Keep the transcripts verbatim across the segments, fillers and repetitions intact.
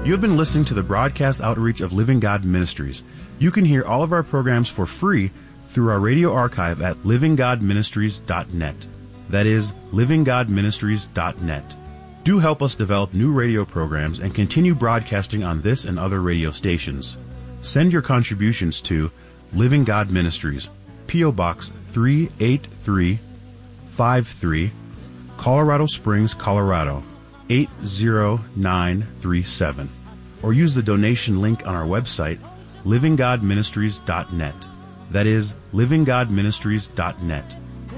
You have been listening to the broadcast outreach of Living God Ministries. You can hear all of our programs for free through our radio archive at living god ministries dot net. That is, living god ministries dot net. Do help us develop new radio programs and continue broadcasting on this and other radio stations. Send your contributions to Living God Ministries, P O. Box three eight three five three, Colorado Springs, Colorado eight zero nine three seven, or use the donation link on our website, living god ministries dot net. That is, living god ministries dot net.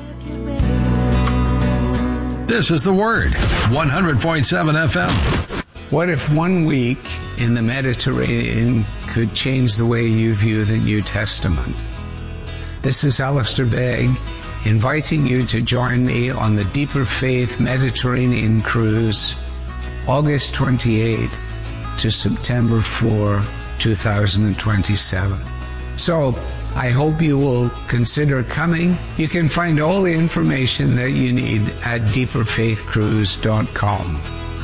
This is The Word, one hundred point seven F M. What if one week in the Mediterranean could change the way you view the New Testament? This is Alistair Begg, inviting you to join me on the Deeper Faith Mediterranean Cruise, August twenty-eighth to September fourth, two thousand twenty-seven. So, I hope you will consider coming. You can find all the information that you need at deeper faith cruise dot com.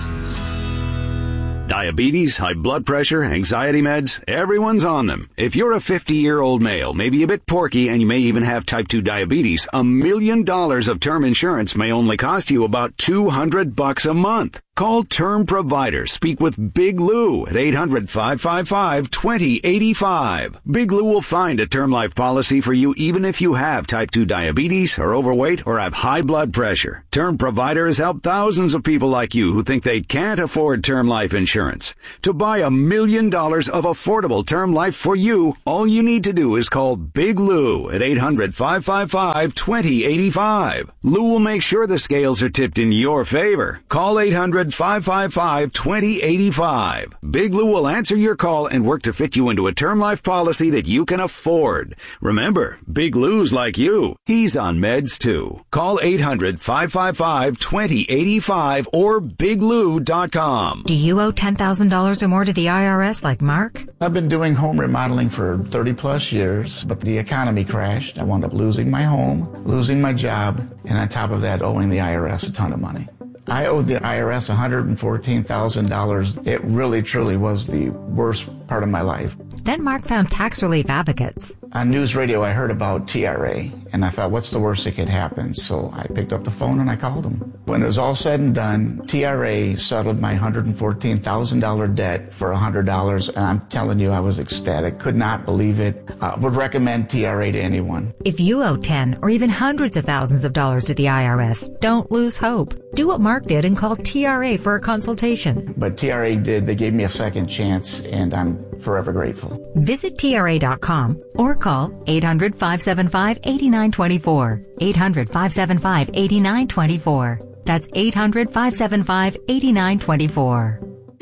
Diabetes, high blood pressure, anxiety meds, everyone's on them. If you're a fifty-year-old male, maybe a bit porky, and you may even have type two diabetes, a million dollars of term insurance may only cost you about two hundred bucks a month. Call Term Provider. Speak with Big Lou at eight hundred, five five five, two zero eight five. Big Lou will find a term life policy for you even if you have type two diabetes, are overweight, or have high blood pressure. Term Provider has helped thousands of people like you who think they can't afford term life insurance. To buy a million dollars of affordable term life for you, all you need to do is call Big Lou at eight hundred, five five five, two zero eight five. Lou will make sure the scales are tipped in your favor. Call eight hundred, five five five, two zero eight five. Big Lou will answer your call and work to fit you into a term life policy that you can afford. Remember, Big Lou's like you. He's on meds too. Call eight hundred, five five five, two zero eight five or big lou dot com. Do you owe ten thousand dollars or more to the I R S like Mark? I've been doing home remodeling for thirty plus years, but the economy crashed. I wound up losing my home, losing my job, and on top of that, owing the I R S a ton of money. I owed the I R S one hundred fourteen thousand dollars. It really, truly was the worst part of my life. Then Mark found Tax Relief Advocates. On news radio, I heard about T R A, and I thought, what's the worst that could happen? So I picked up the phone and I called them. When it was all said and done, T R A settled my one hundred fourteen thousand dollars debt for one hundred dollars, and I'm telling you, I was ecstatic. Could not believe it. Uh, would recommend T R A to anyone. If you owe ten or even hundreds of thousands of dollars to the I R S, don't lose hope. Do what Mark did and call T R A for a consultation. But T R A did. They gave me a second chance, and I'm forever grateful. Visit T R A dot com or call eight hundred, five seven five, eight nine two four. eight hundred, five seven five, eight nine two four. That's eight hundred, five seven five, eight nine two four.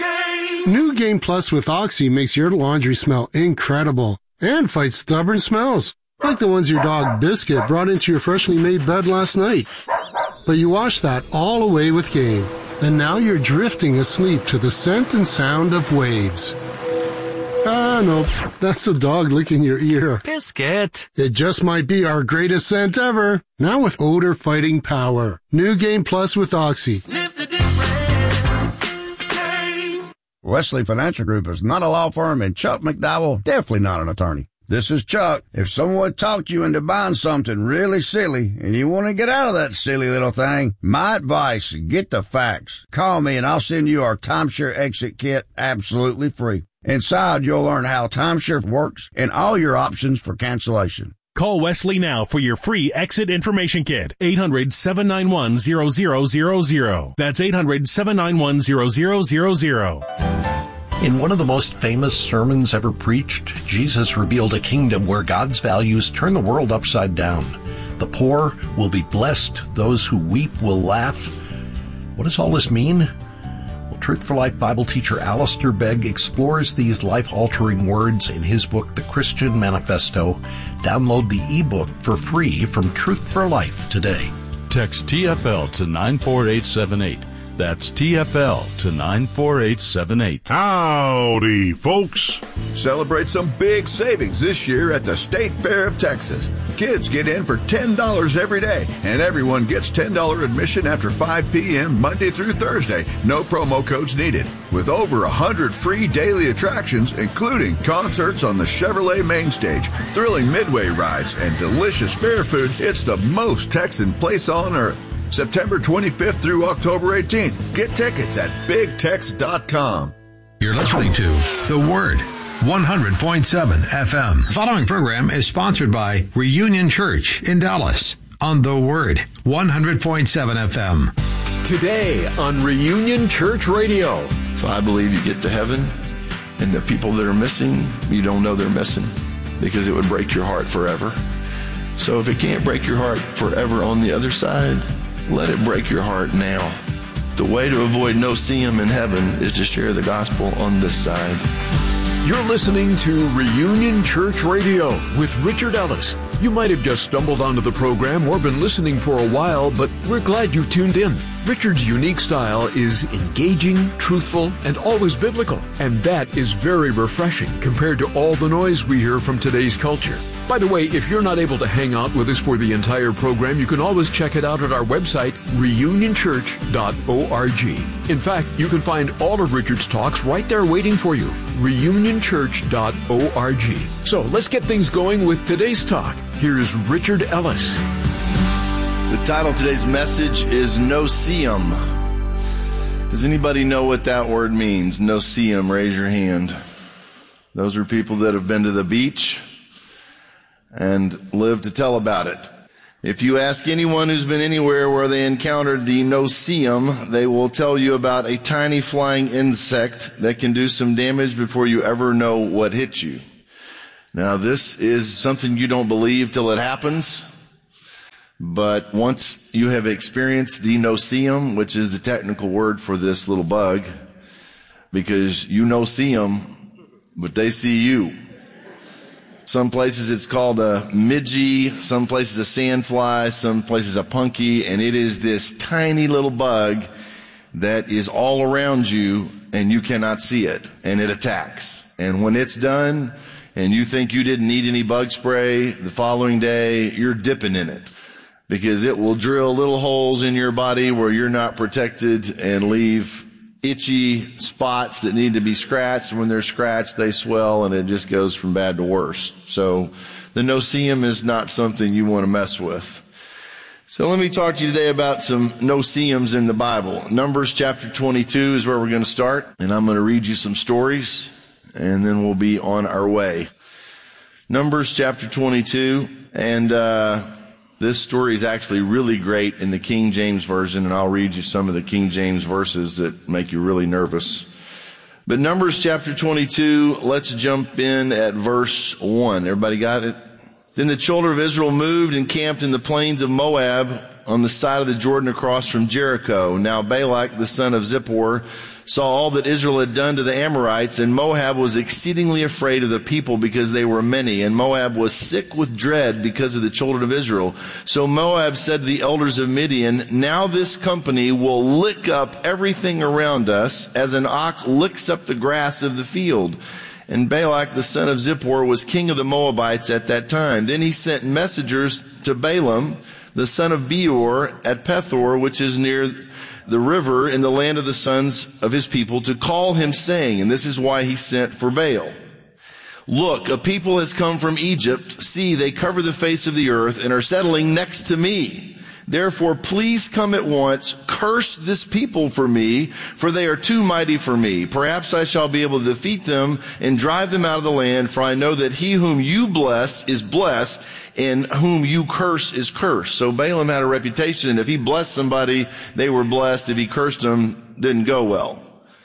New Game Plus with Oxy makes your laundry smell incredible and fights stubborn smells, like the ones your dog Biscuit brought into your freshly made bed last night. But you wash that all away with Game, and now you're drifting asleep to the scent and sound of waves. Ah, no, that's the dog licking your ear. Biscuit. It just might be our greatest scent ever. Now with odor-fighting power. New Game Plus with Oxy. Sniff the difference. Game. Wesley Financial Group is not a law firm, and Chuck McDowell definitely not an attorney. This is Chuck. If someone talked you into buying something really silly and you want to get out of that silly little thing, my advice, get the facts. Call me and I'll send you our timeshare exit kit absolutely free. Inside, you'll learn how timeshare works and all your options for cancellation. Call Wesley now for your free exit information kit. eight hundred, seven nine one, zero zero zero zero. That's eight hundred, seven nine one, zero zero zero zero. In one of the most famous sermons ever preached, Jesus revealed a kingdom where God's values turn the world upside down. The poor will be blessed. Those who weep will laugh. What does all this mean? Truth for Life Bible teacher Alistair Begg explores these life-altering words in his book, The Christian Manifesto. Download the ebook for free from Truth for Life today. Text T F L to nine four eight seven eight. That's T F L to nine four eight seven eight. Howdy, folks. Celebrate some big savings this year at the State Fair of Texas. Kids get in for ten dollars every day, and everyone gets ten dollars admission after five p.m. Monday through Thursday. No promo codes needed. With over one hundred free daily attractions, including concerts on the Chevrolet main stage, thrilling midway rides, and delicious fair food, it's the most Texan place on earth. September twenty-fifth through October eighteenth. Get tickets at big tex dot com. You're listening to The Word, one hundred point seven F M. The following program is sponsored by Reunion Church in Dallas on The Word, one hundred point seven F M. Today on Reunion Church Radio. So I believe you get to heaven, and the people that are missing, you don't know they're missing, because it would break your heart forever. So if it can't break your heart forever on the other side, let it break your heart now. The way to avoid no-see-em in heaven is to share the gospel on this side. You're listening to Reunion Church Radio with Richard Ellis. You might have just stumbled onto the program or been listening for a while, but we're glad you tuned in. Richard's unique style is engaging, truthful, and always biblical. And that is very refreshing compared to all the noise we hear from today's culture. By the way, if you're not able to hang out with us for the entire program, you can always check it out at our website, reunion church dot org. In fact, you can find all of Richard's talks right there waiting for you, reunion church dot org. So let's get things going with today's talk. Here's Richard Ellis. The title of today's message is No-See-em. Does anybody know what that word means? No-See-em, raise your hand. Those are people that have been to the beach and live to tell about it. If you ask anyone who's been anywhere where they encountered the no-see-em, they will tell you about a tiny flying insect that can do some damage before you ever know what hit you. Now, this is something you don't believe till it happens, but once you have experienced the no-see-em, which is the technical word for this little bug, because you no-see them, but they see you. Some places it's called a midgie, some places a sandfly, some places a punky, and it is this tiny little bug that is all around you and you cannot see it, and it attacks. And when it's done and you think you didn't need any bug spray, the following day you're dipping in it, because it will drill little holes in your body where you're not protected and leave itchy spots that need to be scratched. When they're scratched, they swell, and it just goes from bad to worse. So the no-see-em is not something you want to mess with. So let me talk to you today about some no-see-ems in the Bible. Numbers chapter twenty-two is where we're going to start, and I'm going to read you some stories, and then we'll be on our way. Numbers chapter twenty-two, and uh this story is actually really great in the King James Version, and I'll read you some of the King James verses that make you really nervous. But Numbers chapter twenty-two, let's jump in at verse one. Everybody got it? Then the children of Israel moved and camped in the plains of Moab on the side of the Jordan across from Jericho. Now Balak, the son of Zippor, saw all that Israel had done to the Amorites, and Moab was exceedingly afraid of the people because they were many, and Moab was sick with dread because of the children of Israel. So Moab said to the elders of Midian, now this company will lick up everything around us as an ox licks up the grass of the field. And Balak, the son of Zippor, was king of the Moabites at that time. Then he sent messengers to Balaam, the son of Beor, at Pethor, which is near the river in the land of the sons of his people, to call him, saying, and this is why he sent for Baal, look, a people has come from Egypt. See, they cover the face of the earth and are settling next to me. Therefore, please come at once, curse this people for me, for they are too mighty for me. Perhaps I shall be able to defeat them and drive them out of the land, for I know that he whom you bless is blessed, and whom you curse is cursed. So Balaam had a reputation, and if he blessed somebody, they were blessed. If he cursed them, didn't go well.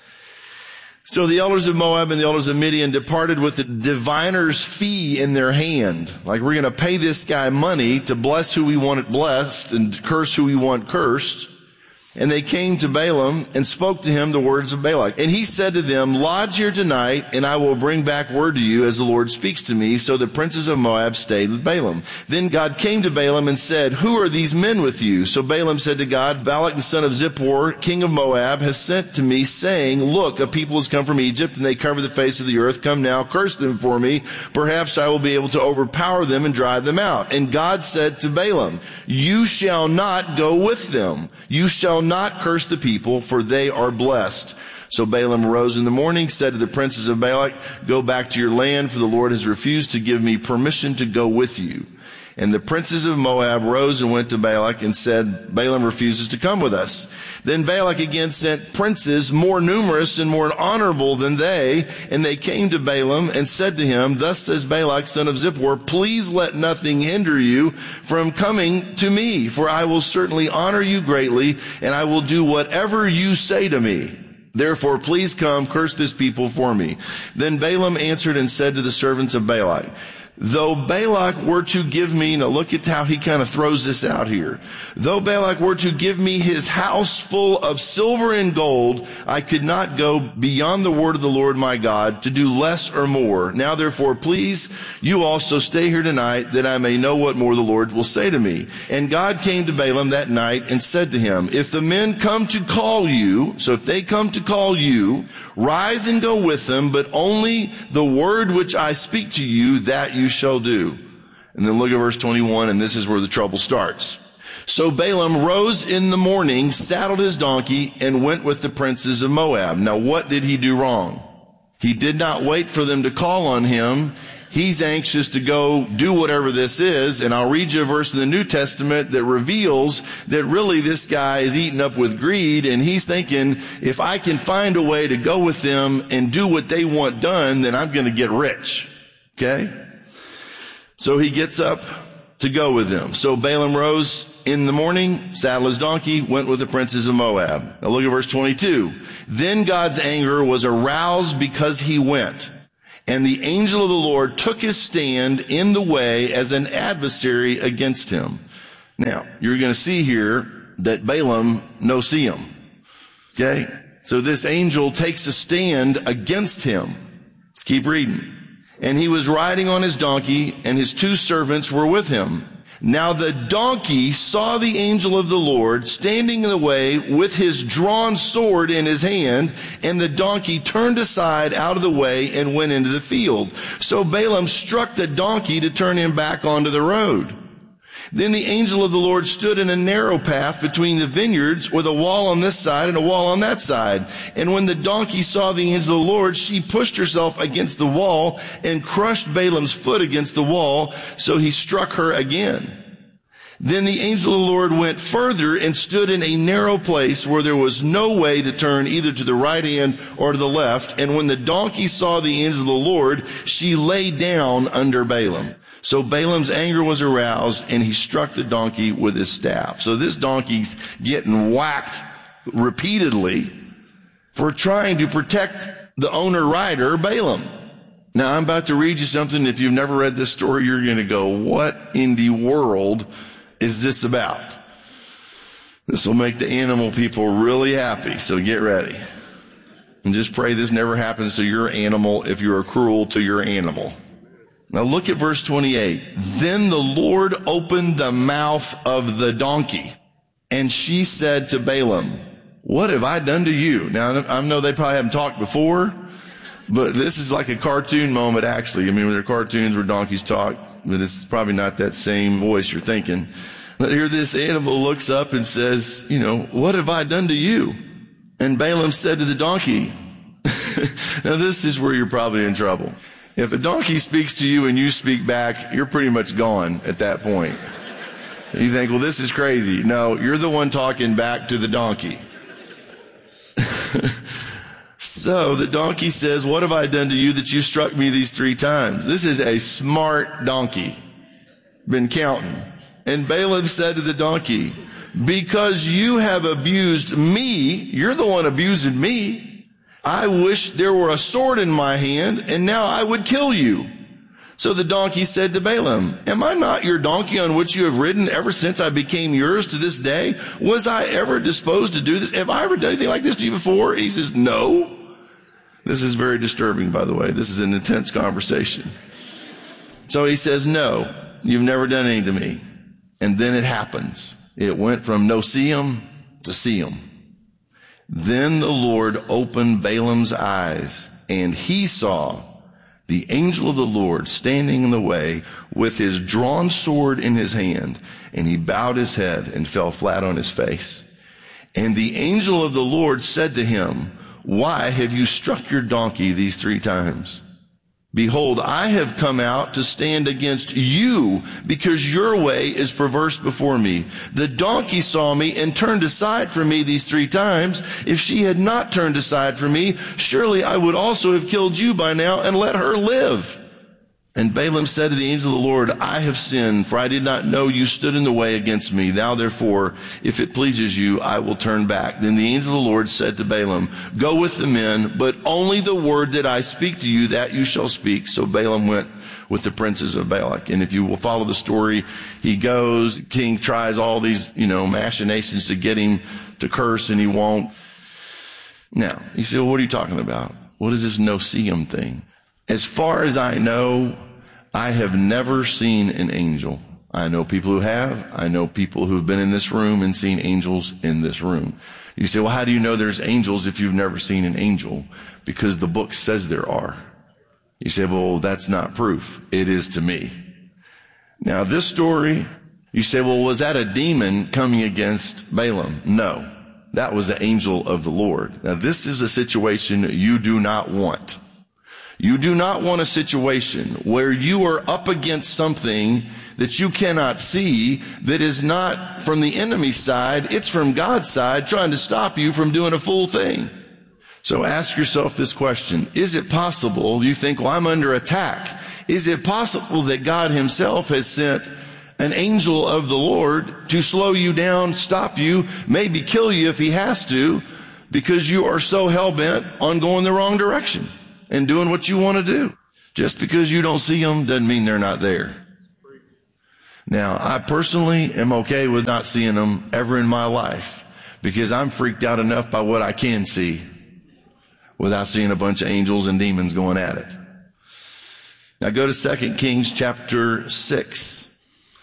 So the elders of Moab and the elders of Midian departed with the diviner's fee in their hand. Like, we're going to pay this guy money to bless who we want it blessed and curse who we want cursed. And they came to Balaam and spoke to him the words of Balak. And he said to them, lodge here tonight, and I will bring back word to you as the Lord speaks to me. So the princes of Moab stayed with Balaam. Then God came to Balaam and said, who are these men with you? So Balaam said to God, Balak the son of Zippor, king of Moab, has sent to me, saying, look, a people has come from Egypt, and they cover the face of the earth. Come now, curse them for me. Perhaps I will be able to overpower them and drive them out. And God said to Balaam, you shall not go with them. You shall not curse the people, for they are blessed. So Balaam arose in the morning, said to the princes of Balak, go back to your land, for the Lord has refused to give me permission to go with you. And the princes of Moab rose and went to Balak and said, Balaam refuses to come with us. Then Balak again sent princes more numerous and more honorable than they, and they came to Balaam and said to him, thus says Balak, son of Zippor, please let nothing hinder you from coming to me, for I will certainly honor you greatly, and I will do whatever you say to me. Therefore, please come, curse this people for me. Then Balaam answered and said to the servants of Balak, though Balak were to give me, now look at how he kind of throws this out here. Though Balak were to give me his house full of silver and gold, I could not go beyond the word of the Lord my God to do less or more. Now therefore, please, you also stay here tonight, that I may know what more the Lord will say to me. And God came to Balaam that night and said to him, if the men come to call you, so if they come to call you, rise and go with them, but only the word which I speak to you, that you shall do. And then look at verse twenty-one, and this is where the trouble starts. So Balaam rose in the morning, saddled his donkey, and went with the princes of Moab. Now what did he do wrong? He did not wait for them to call on him. He's anxious to go do whatever this is, and I'll read you a verse in the New Testament that reveals that really this guy is eaten up with greed, and he's thinking, if I can find a way to go with them and do what they want done, then I'm going to get rich. Okay? So he gets up to go with them. So Balaam rose in the morning, saddled his donkey, went with the princes of Moab. Now look at verse twenty-two. Then God's anger was aroused because he went. And the angel of the Lord took his stand in the way as an adversary against him. Now, you're going to see here that Balaam no see him. Okay? So this angel takes a stand against him. Let's keep reading. And he was riding on his donkey, and his two servants were with him. Now the donkey saw the angel of the Lord standing in the way with his drawn sword in his hand, and the donkey turned aside out of the way and went into the field. So Balaam struck the donkey to turn him back onto the road. Then the angel of the Lord stood in a narrow path between the vineyards, with a wall on this side and a wall on that side. And when the donkey saw the angel of the Lord, she pushed herself against the wall and crushed Balaam's foot against the wall, so he struck her again. Then the angel of the Lord went further and stood in a narrow place where there was no way to turn either to the right hand or to the left. And when the donkey saw the angel of the Lord, she lay down under Balaam. So Balaam's anger was aroused, and he struck the donkey with his staff. So this donkey's getting whacked repeatedly for trying to protect the owner rider, Balaam. Now I'm about to read you something. If you've never read this story, you're going to go, what in the world is this about? This will make the animal people really happy, so get ready. And just pray this never happens to your animal if you are cruel to your animal. Now look at verse twenty-eight. Then the Lord opened the mouth of the donkey, and she said to Balaam, what have I done to you? Now I know they probably haven't talked before, but this is like a cartoon moment actually. I mean, there are cartoons where donkeys talk, but it's probably not that same voice you're thinking. But here this animal looks up and says, you know, what have I done to you? And Balaam said to the donkey, now this is where you're probably in trouble. If a donkey speaks to you and you speak back, you're pretty much gone at that point. You think, well, this is crazy. No, you're the one talking back to the donkey. So the donkey says, what have I done to you that you struck me these three times? This is a smart donkey. Been counting. And Balaam said to the donkey, because you have abused me, you're the one abusing me. I wish there were a sword in my hand, and now I would kill you. So the donkey said to Balaam, am I not your donkey on which you have ridden ever since I became yours to this day? Was I ever disposed to do this? Have I ever done anything like this to you before? He says, no. This is very disturbing, by the way. This is an intense conversation. So he says, no, you've never done anything to me. And then it happens. It went from no see him to see him. Then the Lord opened Balaam's eyes, and he saw the angel of the Lord standing in the way with his drawn sword in his hand, and he bowed his head and fell flat on his face. And the angel of the Lord said to him, why have you struck your donkey these three times? Behold, I have come out to stand against you because your way is perverse before me. The donkey saw me and turned aside from me these three times. If she had not turned aside from me, surely I would also have killed you by now and let her live. And Balaam said to the angel of the Lord, I have sinned, for I did not know you stood in the way against me. Now therefore, if it pleases you, I will turn back. Then the angel of the Lord said to Balaam, go with the men, but only the word that I speak to you, that you shall speak. So Balaam went with the princes of Balak. And if you will follow the story, he goes, the king tries all these, you know, machinations to get him to curse, and he won't. Now, you say, well, what are you talking about? What is this no-see-em thing? As far as I know, I have never seen an angel. I know people who have. I know people who have been in this room and seen angels in this room. You say, well, how do you know there's angels if you've never seen an angel? Because the book says there are. You say, well, that's not proof. It is to me. Now, this story, you say, well, was that a demon coming against Balaam? No, that was the angel of the Lord. Now, this is a situation you do not want. You do not want a situation where you are up against something that you cannot see that is not from the enemy's side. It's from God's side trying to stop you from doing a full thing. So ask yourself this question. Is it possible, you think, well, I'm under attack. Is it possible that God himself has sent an angel of the Lord to slow you down, stop you, maybe kill you if he has to, because you are so hell-bent on going the wrong direction and doing what you want to do? Just because you don't see them doesn't mean they're not there. Now, I personally am okay with not seeing them ever in my life because I'm freaked out enough by what I can see without seeing a bunch of angels and demons going at it. Now go to Second Kings chapter six.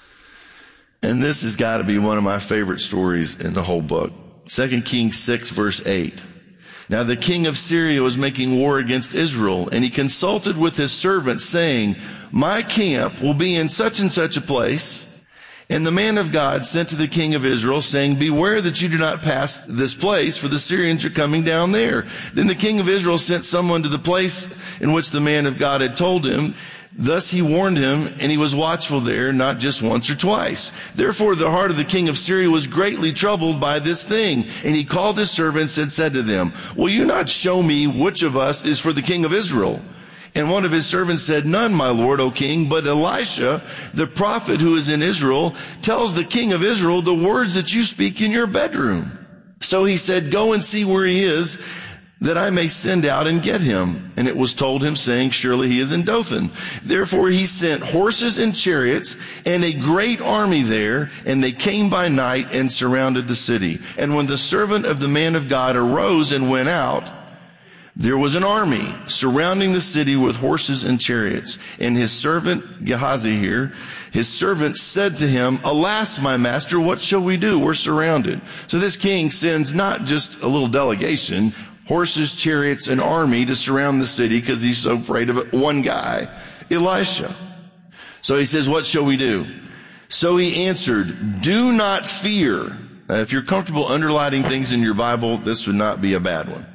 And this has got to be one of my favorite stories in the whole book. Second Kings six verse eight. Now the king of Syria was making war against Israel, and he consulted with his servants, saying, my camp will be in such and such a place. And the man of God sent to the king of Israel, saying, beware that you do not pass this place, for the Syrians are coming down there. Then the king of Israel sent someone to the place in which the man of God had told him. Thus he warned him, and he was watchful there, not just once or twice. Therefore the heart of the king of Syria was greatly troubled by this thing. And he called his servants and said to them, will you not show me which of us is for the king of Israel? And one of his servants said, none, my lord, O king, but Elisha, the prophet who is in Israel, tells the king of Israel the words that you speak in your bedroom. So he said, go and see where he is, that I may send out and get him. And it was told him, saying, surely he is in Dothan. Therefore he sent horses and chariots and a great army there, and they came by night and surrounded the city. And when the servant of the man of God arose and went out, there was an army surrounding the city with horses and chariots. And his servant Gehazi here, his servant said to him, alas, my master, what shall we do? We're surrounded. So this king sends not just a little delegation, horses, chariots, an army to surround the city because he's so afraid of it. One guy, Elisha. So he says, what shall we do? So he answered, do not fear. Now, if you're comfortable underlining things in your Bible, this would not be a bad one.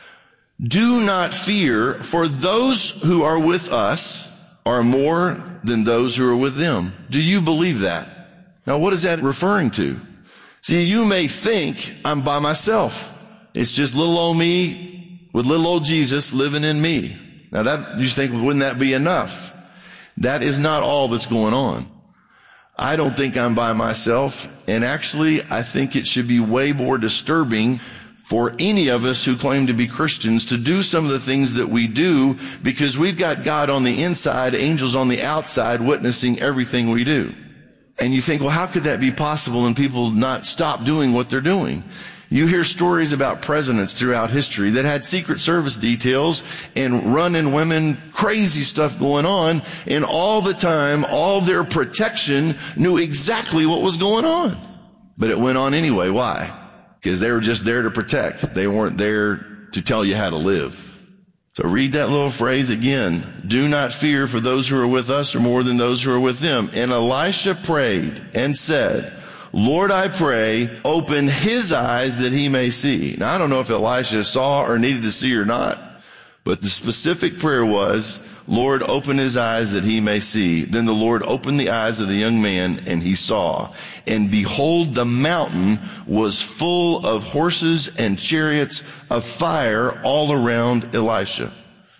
Do not fear, for those who are with us are more than those who are with them. Do you believe that? Now, what is that referring to? See, you may think I'm by myself. It's just little old me with little old Jesus living in me. Now that, you think, well, wouldn't that be enough? That is not all that's going on. I don't think I'm by myself. And actually, I think it should be way more disturbing for any of us who claim to be Christians to do some of the things that we do, because we've got God on the inside, angels on the outside witnessing everything we do. And you think, well, how could that be possible and people not stop doing what they're doing? You hear stories about presidents throughout history that had Secret Service details and running women, crazy stuff going on, and all the time, all their protection knew exactly what was going on. But it went on anyway. Why? Because they were just there to protect. They weren't there to tell you how to live. So read that little phrase again. Do not fear, for those who are with us are more than those who are with them. And Elisha prayed and said, Lord, I pray, open his eyes that he may see. Now, I don't know if Elisha saw or needed to see or not, but the specific prayer was, Lord, open his eyes that he may see. Then the Lord opened the eyes of the young man, and he saw. And behold, the mountain was full of horses and chariots of fire all around Elisha.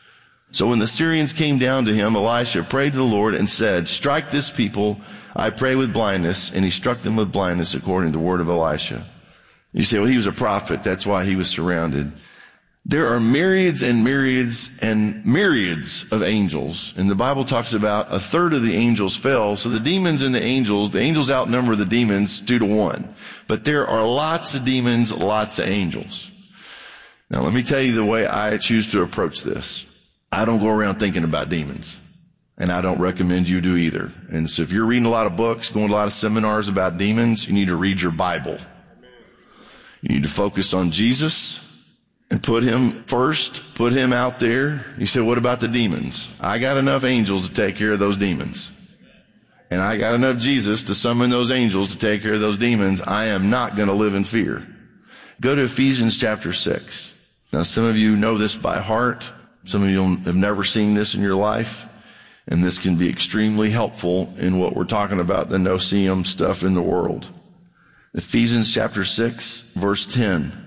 So when the Syrians came down to him, Elisha prayed to the Lord and said, strike this people, I pray, with blindness. And he struck them with blindness according to the word of Elisha. You say, well, he was a prophet. That's why he was surrounded. There are myriads and myriads and myriads of angels. And the Bible talks about a third of the angels fell. So the demons and the angels, the angels outnumber the demons two to one. But there are lots of demons, lots of angels. Now let me tell you the way I choose to approach this. I don't go around thinking about demons. And I don't recommend you do either. And so if you're reading a lot of books, going to a lot of seminars about demons, you need to read your Bible. You need to focus on Jesus and put him first, put him out there. You say, what about the demons? I got enough angels to take care of those demons. And I got enough Jesus to summon those angels to take care of those demons. I am not going to live in fear. Go to Ephesians chapter six. Now, some of you know this by heart. Some of you have never seen this in your life. And this can be extremely helpful in what we're talking about, the no-see-um stuff in the world. Ephesians chapter six, verse ten.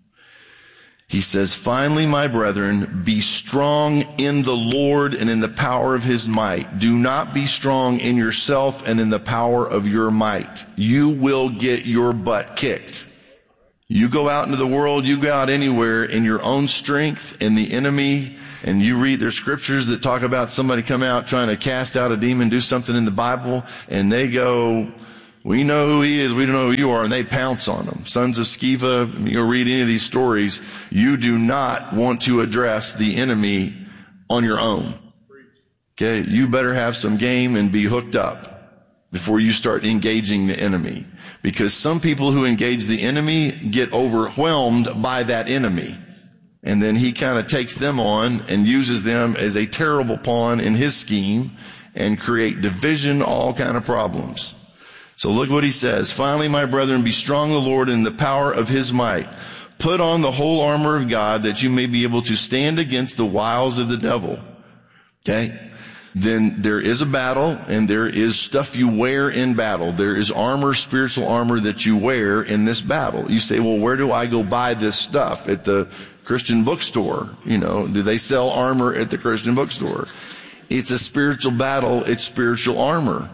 He says, finally, my brethren, be strong in the Lord and in the power of his might. Do not be strong in yourself and in the power of your might. You will get your butt kicked. You go out into the world, you go out anywhere in your own strength, and the enemy, and you read their scriptures that talk about somebody come out trying to cast out a demon, do something in the Bible, and they go, we know who he is, we don't know who you are, and they pounce on them. Sons of Sceva, you read any of these stories, you do not want to address the enemy on your own. Okay, you better have some game and be hooked up before you start engaging the enemy. Because some people who engage the enemy get overwhelmed by that enemy. And then he kind of takes them on and uses them as a terrible pawn in his scheme and create division, all kind of problems. So look what he says. Finally, my brethren, be strong in the Lord in the power of his might. Put on the whole armor of God that you may be able to stand against the wiles of the devil. Okay? Then there is a battle and there is stuff you wear in battle. There is armor, spiritual armor that you wear in this battle. You say, well, where do I go buy this stuff? At the Christian bookstore. You know, do they sell armor at the Christian bookstore? It's a spiritual battle. It's spiritual armor.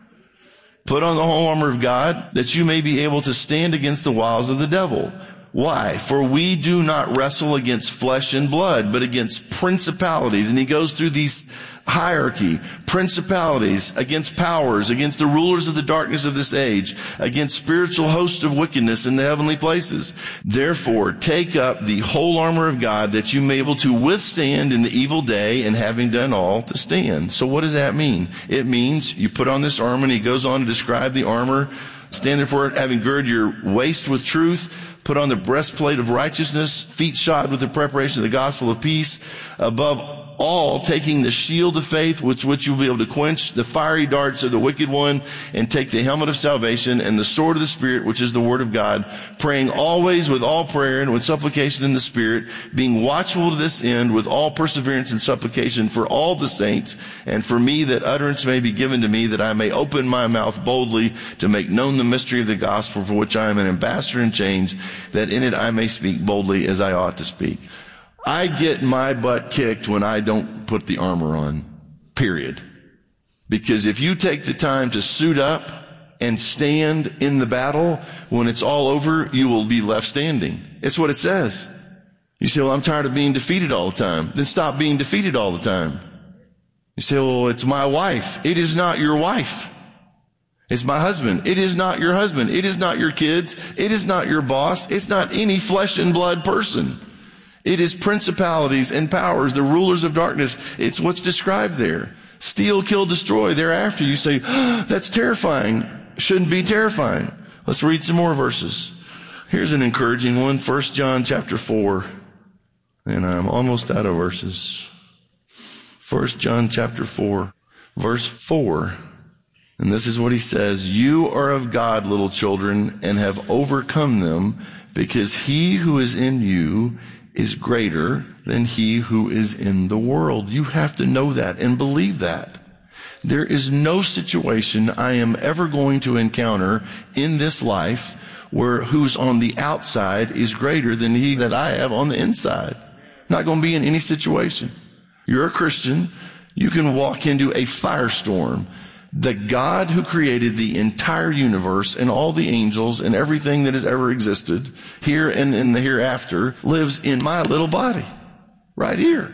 Put on the whole armor of God that you may be able to stand against the wiles of the devil. Why? For we do not wrestle against flesh and blood, but against principalities. And he goes through these hierarchy, principalities, against powers, against the rulers of the darkness of this age, against spiritual hosts of wickedness in the heavenly places. Therefore, take up the whole armor of God that you may be able to withstand in the evil day, and having done all, to stand. So what does that mean? It means you put on this armor, and he goes on to describe the armor. Stand therefore, having girded your waist with truth, put on the breastplate of righteousness, feet shod with the preparation of the gospel of peace, above all taking the shield of faith with which you'll be able to quench the fiery darts of the wicked one, and take the helmet of salvation and the sword of the Spirit, which is the word of God, praying always with all prayer and with supplication in the Spirit, being watchful to this end with all perseverance and supplication for all the saints, and for me, that utterance may be given to me, that I may open my mouth boldly to make known the mystery of the gospel, for which I am an ambassador in chains, that in it I may speak boldly as I ought to speak. I get my butt kicked when I don't put the armor on, period. Because if you take the time to suit up and stand in the battle, when it's all over, you will be left standing. It's what it says. You say, well, I'm tired of being defeated all the time. Then stop being defeated all the time. You say, well, it's my wife. It is not your wife. It's my husband. It is not your husband. It is not your kids. It is not your boss. It's not any flesh and blood person. It is principalities and powers, the rulers of darkness. It's what's described there. Steal, kill, destroy. Thereafter you say, oh, that's terrifying. Shouldn't be terrifying. Let's read some more verses. Here's an encouraging one. First John chapter four. And I'm almost out of verses. First John chapter four, verse four. And this is what he says. You are of God, little children, and have overcome them, because he who is in you is greater than he who is in the world. You have to know that and believe that. There is no situation I am ever going to encounter in this life where who's on the outside is greater than he that I have on the inside. Not going to be in any situation. You're a Christian. You can walk into a firestorm. The God who created the entire universe and all the angels and everything that has ever existed here and in the hereafter lives in my little body right here.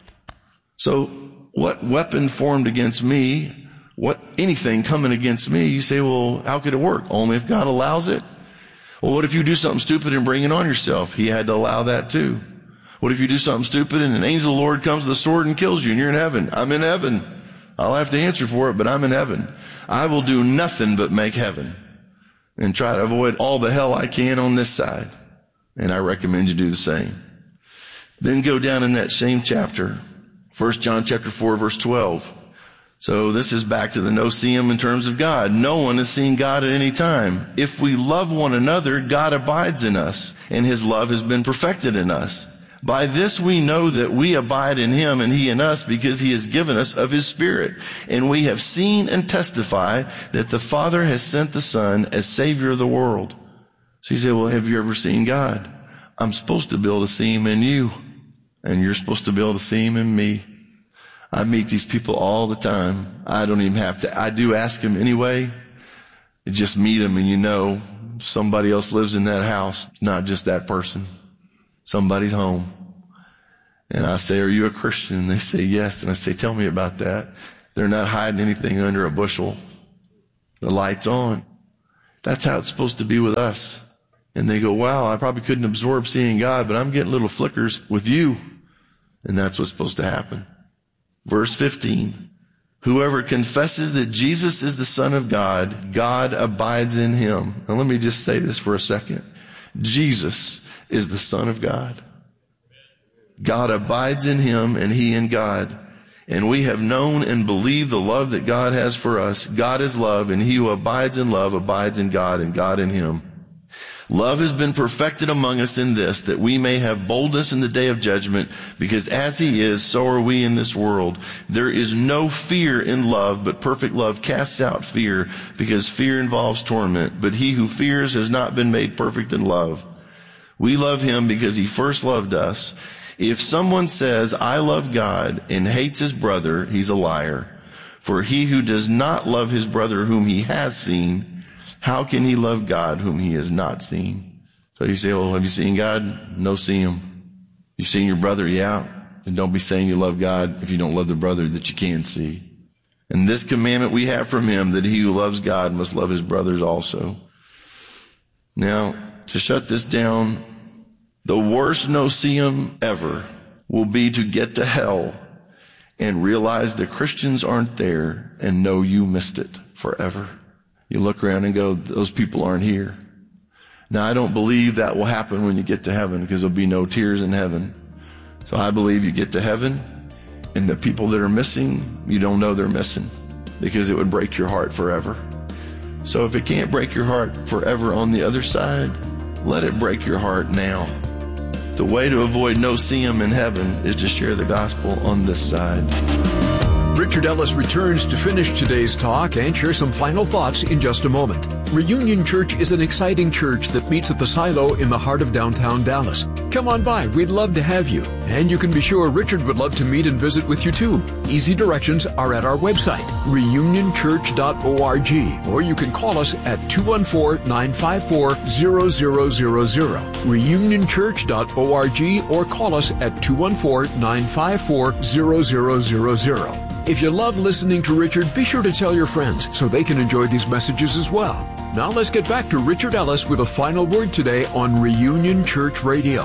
So what weapon formed against me, what anything coming against me, you say, well, how could it work? Only if God allows it. Well, what if you do something stupid and bring it on yourself? He had to allow that too. What if you do something stupid and an angel of the Lord comes with a sword and kills you and you're in heaven? I'm in heaven. I'll have to answer for it, but I'm in heaven. I will do nothing but make heaven and try to avoid all the hell I can on this side. And I recommend you do the same. Then go down in that same chapter, First John chapter four, verse twelve. So this is back to the no-see-him in terms of God. No one has seen God at any time. If we love one another, God abides in us, and his love has been perfected in us. By this we know that we abide in him and he in us, because he has given us of his Spirit. And we have seen and testify that the Father has sent the Son as Savior of the world. So you say, well, have you ever seen God? I'm supposed to be able to see him in you, and you're supposed to be able to see him in me. I meet these people all the time. I don't even have to. I do ask him anyway. You just meet him and you know somebody else lives in that house, not just that person. Somebody's home. And I say, are you a Christian? And they say, yes. And I say, tell me about that. They're not hiding anything under a bushel. The light's on. That's how it's supposed to be with us. And they go, wow, I probably couldn't absorb seeing God, but I'm getting little flickers with you. And that's what's supposed to happen. Verse fifteen. Whoever confesses that Jesus is the Son of God, God abides in him. Now let me just say this for a second. Jesus is the Son of God. God abides in him and he in God. And we have known and believed the love that God has for us. God is love, and he who abides in love abides in God and God in him. Love has been perfected among us in this, that we may have boldness in the day of judgment, because as he is, so are we in this world. There is no fear in love, but perfect love casts out fear, because fear involves torment. But he who fears has not been made perfect in love. We love him because he first loved us. If someone says, I love God, and hates his brother, he's a liar. For he who does not love his brother whom he has seen, how can he love God whom he has not seen? So you say, well, have you seen God? No, see him. You've seen your brother? Yeah. Then don't be saying you love God if you don't love the brother that you can see. And this commandment we have from him, that he who loves God must love his brothers also. Now, to shut this down, the worst no-see-him ever will be to get to hell and realize the Christians aren't there and know you missed it forever. You look around and go, those people aren't here. Now, I don't believe that will happen when you get to heaven, because there'll be no tears in heaven. So I believe you get to heaven, and the people that are missing, you don't know they're missing, because it would break your heart forever. So if it can't break your heart forever on the other side, let it break your heart now. The way to avoid no-see-him in heaven is to share the gospel on this side. Richard Ellis returns to finish today's talk and share some final thoughts in just a moment. Reunion Church is an exciting church that meets at the Silo in the heart of downtown Dallas. Come on by. We'd love to have you. And you can be sure Richard would love to meet and visit with you too. Easy directions are at our website, reunion church dot org, or you can call us at two one four, nine five four, zero zero zero zero, reunion church dot org, or call us at two one four, nine five four, zero zero zero zero. If you love listening to Richard, be sure to tell your friends so they can enjoy these messages as well. Now let's get back to Richard Ellis with a final word today on Reunion Church Radio.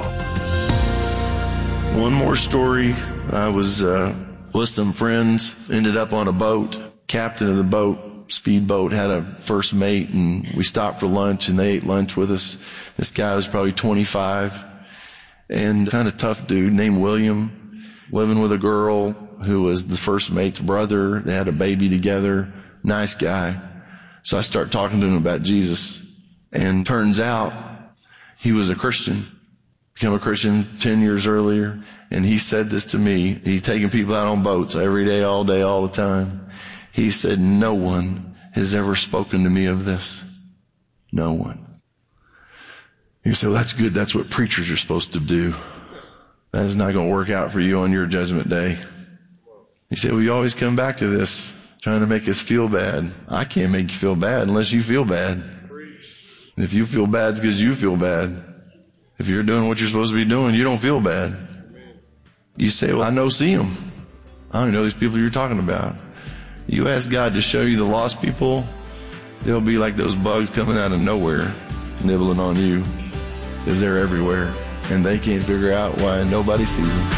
One more story. I was uh, with some friends, ended up on a boat. Captain of the boat, speedboat, had a first mate, and we stopped for lunch, and they ate lunch with us. This guy was probably twenty-five, and kind of tough dude named William, living with a girl who was the first mate's brother. They had a baby together. Nice guy. So I start talking to him about Jesus, and turns out he was a Christian, became a Christian ten years earlier, and he said this to me. He's taking people out on boats every day, all day, all the time. He said, no one has ever spoken to me of this. No one. You say, well, that's good. That's what preachers are supposed to do. That is not going to work out for you on your judgment day. He said, well, you always come back to this, trying to make us feel bad. I can't make you feel bad unless you feel bad. And if you feel bad, it's because you feel bad. If you're doing what you're supposed to be doing, you don't feel bad. You say, well, I know see them. I don't know these people you're talking about. You ask God to show you the lost people, they'll be like those bugs coming out of nowhere, nibbling on you, because they're everywhere, and they can't figure out why nobody sees them.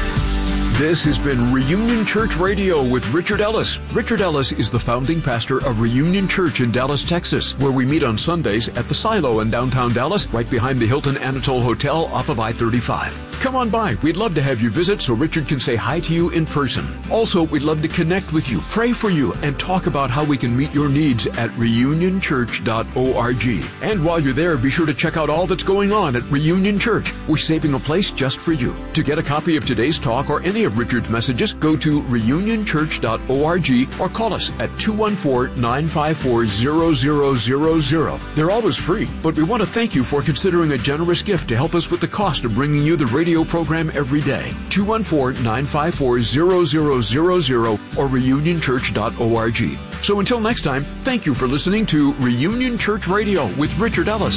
This has been Reunion Church Radio with Richard Ellis. Richard Ellis is the founding pastor of Reunion Church in Dallas, Texas, where we meet on Sundays at the Silo in downtown Dallas, right behind the Hilton Anatole Hotel off of I thirty-five. Come on by. We'd love to have you visit so Richard can say hi to you in person. Also, we'd love to connect with you, pray for you, and talk about how we can meet your needs at reunion church dot org. And while you're there, be sure to check out all that's going on at Reunion Church. We're saving a place just for you. To get a copy of today's talk or any of Richard's messages, go to reunion church dot org or call us at two one four, nine five four, zero zero zero zero. They're always free, but we want to thank you for considering a generous gift to help us with the cost of bringing you the radio program every day. two one four, nine five four, zero zero zero zero or reunion church dot org. So until next time, thank you for listening to Reunion Church Radio with Richard Ellis.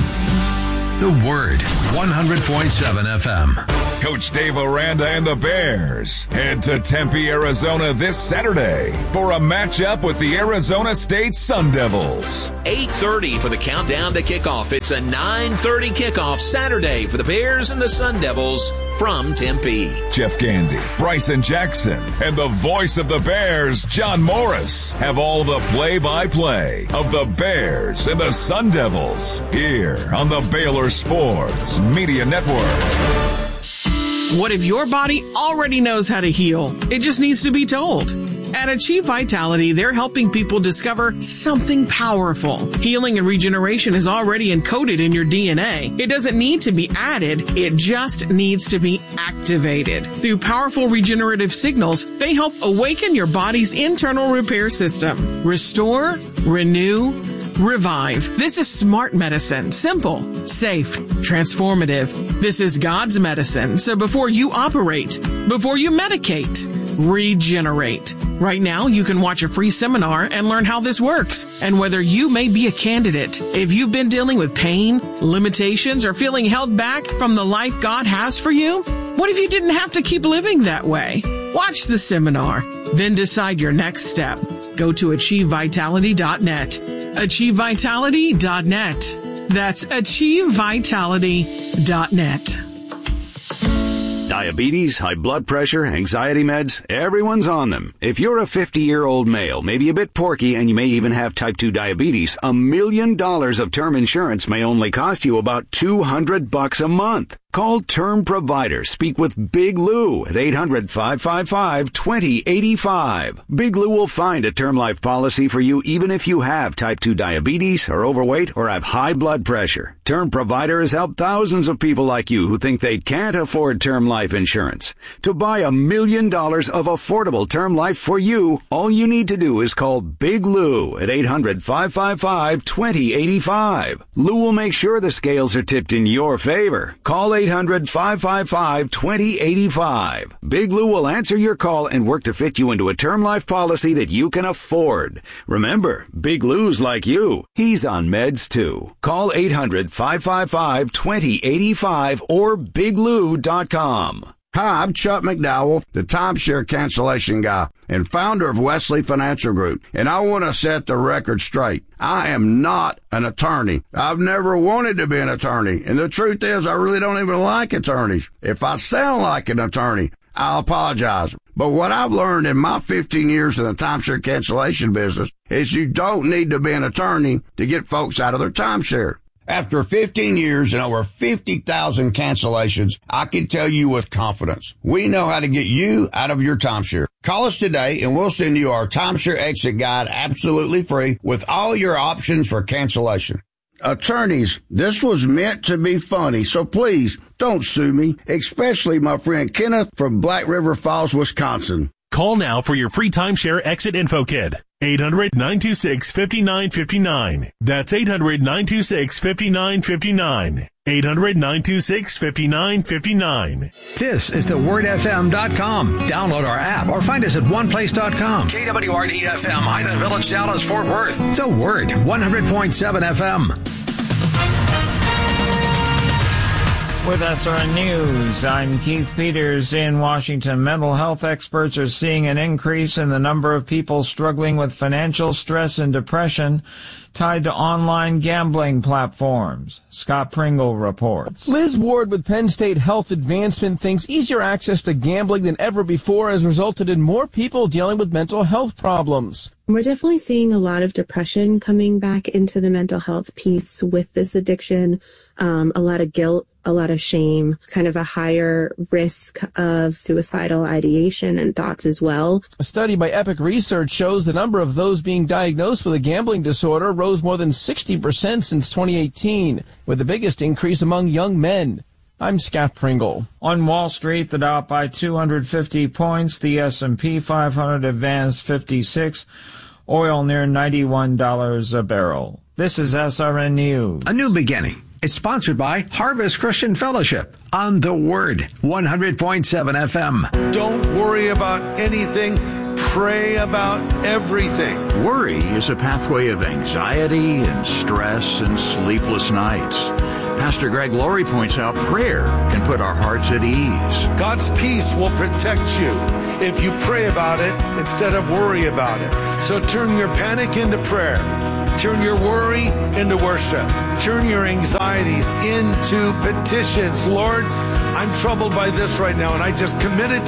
The Word, one hundred point seven F M. Coach Dave Aranda and the Bears head to Tempe, Arizona this Saturday for a matchup with the Arizona State Sun Devils. eight thirty for the countdown to kickoff. It's a nine thirty kickoff Saturday for the Bears and the Sun Devils from Tempe. Jeff Gandy, Bryson Jackson, and the voice of the Bears, John Morris, have all the play-by-play of the Bears and the Sun Devils here on the Baylor Sports Media Network. What if your body already knows how to heal? It just needs to be told. At Achieve Vitality, they're helping people discover something powerful. Healing and regeneration is already encoded in your D N A. It doesn't need to be added. It just needs to be activated. Through powerful regenerative signals, they help awaken your body's internal repair system. Restore, renew, revive. This is smart medicine. Simple, safe, transformative. This is God's medicine. So before you operate, before you medicate, regenerate. Right now, you can watch a free seminar and learn how this works and whether you may be a candidate. If you've been dealing with pain, limitations, or feeling held back from the life God has for you, what if you didn't have to keep living that way? Watch the seminar, then decide your next step. Go to achieve vitality dot net. achieve vitality dot net. That's achieve vitality dot net. Diabetes, high blood pressure, anxiety meds, everyone's on them. If you're a fifty-year-old male, maybe a bit porky, and you may even have type two diabetes, a million dollars of term insurance may only cost you about two hundred bucks a month. Call Term Provider. Speak with Big Lou at eight hundred, five five five, two zero eight five. Big Lou will find a term life policy for you even if you have type two diabetes, are overweight, or have high blood pressure. Term Provider has helped thousands of people like you who think they can't afford term life insurance. To buy a million dollars of affordable term life for you, all you need to do is call Big Lou at eight hundred, five five five, two zero eight five. Lou will make sure the scales are tipped in your favor. Call eight eight hundred, five five five, two zero eight five. Big Lou will answer your call and work to fit you into a term life policy that you can afford. Remember, Big Lou's like you. He's on meds too. Call eight hundred, five five five, two zero eight five or big lou dot com. Hi, I'm Chuck McDowell, the timeshare cancellation guy and founder of Wesley Financial Group, and I want to set the record straight. I am not an attorney. I've never wanted to be an attorney, and the truth is I really don't even like attorneys. If I sound like an attorney, I'll apologize. But what I've learned in my fifteen years in the timeshare cancellation business is you don't need to be an attorney to get folks out of their timeshare. After fifteen years and over fifty thousand cancellations, I can tell you with confidence, we know how to get you out of your timeshare. Call us today and we'll send you our timeshare exit guide absolutely free with all your options for cancellation. Attorneys, this was meant to be funny, so please don't sue me, especially my friend Kenneth from Black River Falls, Wisconsin. Call now for your free timeshare exit info kit. eight hundred, nine two six, five nine five nine. That's eight hundred, nine two six, five nine five nine. eight hundred, nine two six, five nine five nine. This is the word f m dot com. Download our app or find us at one place dot com. K W R D F M, Highland Village, Dallas, Fort Worth. The Word, one hundred point seven F M. With S R N News, I'm Keith Peters in Washington. Mental health experts are seeing an increase in the number of people struggling with financial stress and depression tied to online gambling platforms. Scott Pringle reports. Liz Ward with Penn State Health Advancement thinks easier access to gambling than ever before has resulted in more people dealing with mental health problems. We're definitely seeing a lot of depression coming back into the mental health piece with this addiction, um, a lot of guilt, a lot of shame, kind of a higher risk of suicidal ideation and thoughts as well. A study by Epic Research shows the number of those being diagnosed with a gambling disorder rose more than sixty percent since twenty eighteen, with the biggest increase among young men. I'm Scott Pringle. On Wall Street, the Dow up by two hundred fifty points, the S and P five hundred advanced fifty-six, oil near ninety-one dollars a barrel. This is S R N News. A new beginning. It's sponsored by Harvest Christian Fellowship on The Word, one hundred point seven F M. Don't worry about anything. Pray about everything. Worry is a pathway of anxiety and stress and sleepless nights. Pastor Greg Laurie points out prayer can put our hearts at ease. God's peace will protect you if you pray about it instead of worry about it. So turn your panic into prayer. Turn your worry into worship. Turn your anxieties into petitions. Lord, I'm troubled by this right now, and I just committed